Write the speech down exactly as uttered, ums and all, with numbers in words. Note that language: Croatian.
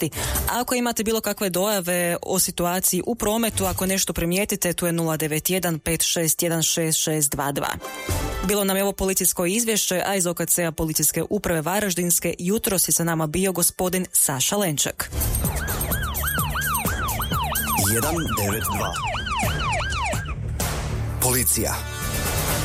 sigurnosti. Ako imate bilo kakve dojave o situaciji u prometu, ako nešto primijetite, tu je nula devet jedan pet šest jedan šest šest dva dva. Bilo nam je ovo policijsko izvješće, a iz O K C-a Policijske uprave Varaždinske jutros je sa nama bio gospodin Saša Lenčak. jedan devet dva Policija.